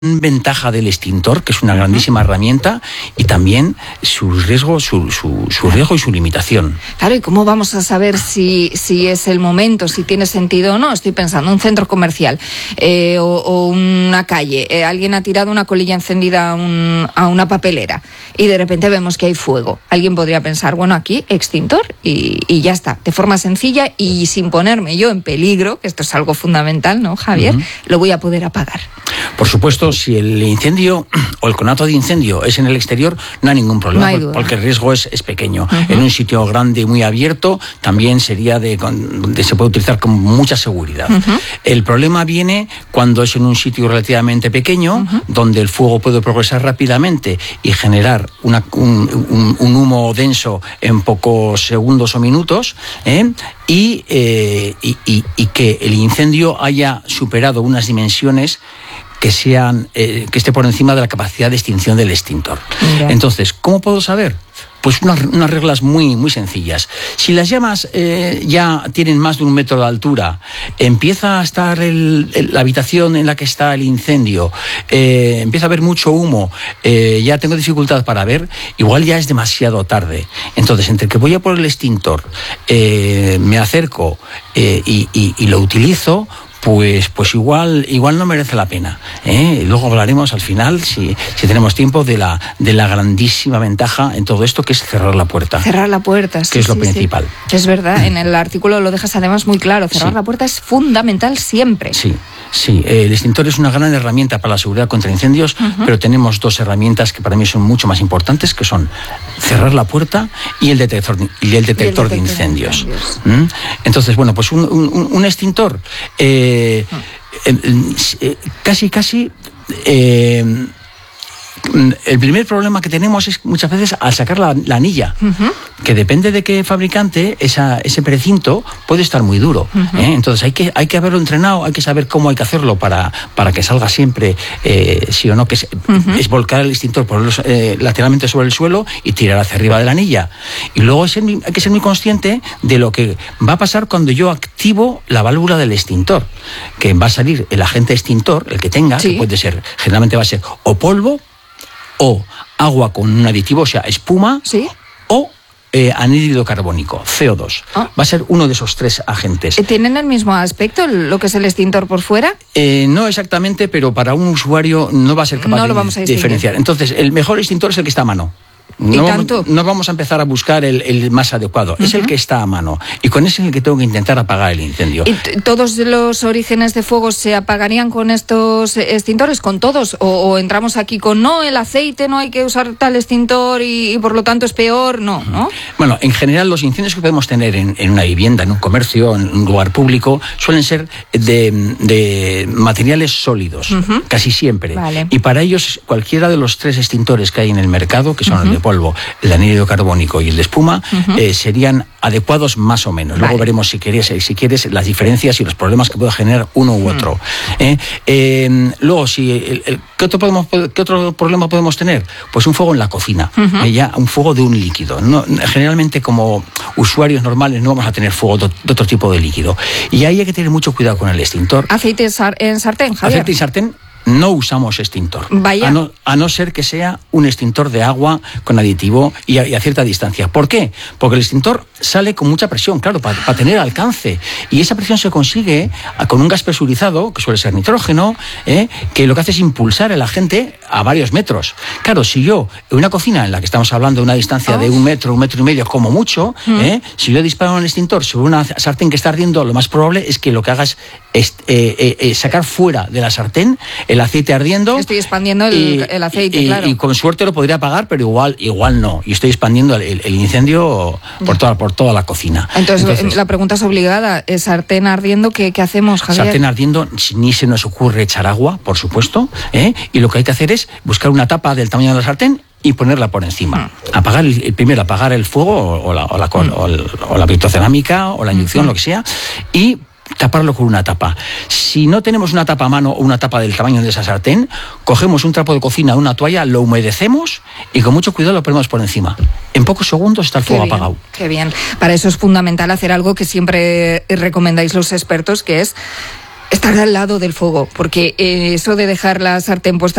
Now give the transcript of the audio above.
ventaja del extintor, que es una grandísima herramienta, y también su riesgo y su limitación. Claro, ¿y cómo vamos a saber si es el momento, si tiene sentido o no? Estoy pensando, un centro comercial o una calle, alguien ha tirado una colilla encendida a una papelera y de repente vemos que hay fuego. Alguien podría pensar, bueno, aquí extintor y ya está, de forma sencilla y sin ponerme yo en peligro, que esto es algo fundamental, ¿no, Javier? Lo voy a poder apagar. Por supuesto, si el incendio o el conato de incendio es en el exterior, no hay ningún problema, no hay duda, porque el riesgo es pequeño. En un sitio grande y muy abierto también sería se puede utilizar con mucha seguridad. El problema viene cuando es en un sitio relativamente pequeño, donde el fuego puede progresar rápidamente y generar un humo denso en pocos segundos o minutos, y que el incendio haya superado unas dimensiones que esté por encima de la capacidad de extinción del extintor. Mira. Entonces, ¿cómo puedo saber? Pues unas reglas muy, muy sencillas. Si las llamas ya tienen más de 1 metro de altura, empieza a estar la habitación en la que está el incendio, empieza a haber mucho humo, ya tengo dificultad para ver, igual ya es demasiado tarde. Entonces, entre que voy a por el extintor, me acerco y lo utilizo, pues igual no merece la pena. Luego hablaremos al final, si tenemos tiempo, de la grandísima ventaja en todo esto, que es cerrar la puerta. Cerrar la puerta, sí, que es lo principal. Sí. Es verdad, en el artículo lo dejas además muy claro, cerrar la puerta es fundamental siempre. Sí, el extintor es una gran herramienta para la seguridad contra incendios, pero tenemos 2 herramientas que para mí son mucho más importantes, que son cerrar la puerta y el detector de incendios. Entonces, bueno, pues un extintor casi el primer problema que tenemos es muchas veces al sacar la anilla, que depende de qué fabricante, ese precinto puede estar muy duro. Entonces hay que haberlo entrenado, hay que saber cómo hay que hacerlo para que salga siempre, sí o no, que es volcar el extintor, ponerlo lateralmente sobre el suelo y tirar hacia arriba de la anilla. Y luego hay que ser muy consciente de lo que va a pasar cuando yo activo la válvula del extintor, que va a salir el agente extintor, el que tenga, que puede ser, generalmente va a ser o polvo, o agua con un aditivo, o sea, espuma, o anhídrido carbónico, CO2. Va a ser uno de esos 3 agentes. ¿Tienen el mismo aspecto, lo que es el extintor por fuera? No exactamente, pero para un usuario no va a ser capaz de diferenciar. Entonces, el mejor extintor es el que está a mano. No vamos a empezar a buscar el más adecuado, es el que está a mano, y con ese es el que tengo que intentar apagar el incendio. ¿Y todos los orígenes de fuego se apagarían con estos extintores? ¿Con todos? ¿O entramos aquí con no, el aceite no hay que usar tal extintor y por lo tanto es peor? No. Bueno, en general los incendios que podemos tener en una vivienda, en un comercio, en un lugar público, suelen ser de materiales sólidos, casi siempre. Vale. Y para ellos cualquiera de los 3 extintores que hay en el mercado, que son el de polvo, el anhídrido carbónico y el de espuma, serían adecuados más o menos. Luego veremos si quieres las diferencias y los problemas que pueda generar uno u otro. Luego, ¿qué otro problema podemos tener? Pues un fuego en la cocina, ya un fuego de un líquido. Generalmente, como usuarios normales, no vamos a tener fuego de otro tipo de líquido. Y ahí hay que tener mucho cuidado con el extintor. ¿Aceite en sartén, Javier? Aceite y sartén. No usamos extintor, a no ser que sea un extintor de agua con aditivo y a cierta distancia. ¿Por qué? Porque el extintor sale con mucha presión, claro, para tener alcance, y esa presión se consigue con un gas presurizado, que suele ser nitrógeno, que lo que hace es impulsar el agente a varios metros. Claro, si yo, en una cocina en la que estamos hablando de una distancia de 1 metro, 1,5 metros como mucho, si yo disparo un extintor sobre una sartén que está ardiendo, lo más probable es que lo que haga es sacar fuera de la sartén el aceite ardiendo. Estoy expandiendo el aceite, claro. Y con suerte lo podría apagar, pero igual no. Y estoy expandiendo el incendio por toda la cocina. Entonces, la pregunta es obligada. ¿Sartén ardiendo? ¿Qué hacemos, Javier? Sartén ardiendo, ni se nos ocurre echar agua, por supuesto. Y lo que hay que hacer es buscar una tapa del tamaño de la sartén y ponerla por encima. Primero apagar el fuego o la vitrocerámica o la inducción, lo que sea, y taparlo con una tapa. Si no tenemos una tapa a mano o una tapa del tamaño de esa sartén, cogemos un trapo de cocina, una toalla, lo humedecemos y con mucho cuidado lo ponemos por encima. En pocos segundos está el fuego apagado. Qué bien. Para eso es fundamental hacer algo que siempre recomendáis los expertos, que es estar al lado del fuego, porque eso de dejar la sartén puesta